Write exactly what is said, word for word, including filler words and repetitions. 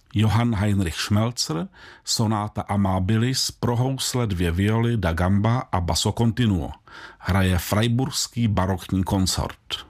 Johann Heinrich Schmelzer, sonáta Amabilis pro housle, dvě violy, da gamba a basso continuo. Hraje Freiburský barokní konsort.